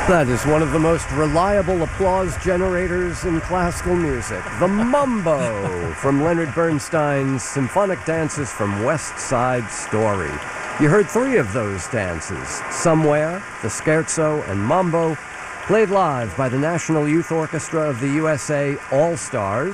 That is one of the most reliable applause generators in classical music. The Mambo from Leonard Bernstein's Symphonic Dances from West Side Story. You heard three of those dances, Somewhere, the Scherzo, and Mambo, played live by the National Youth Orchestra of the USA All-Stars.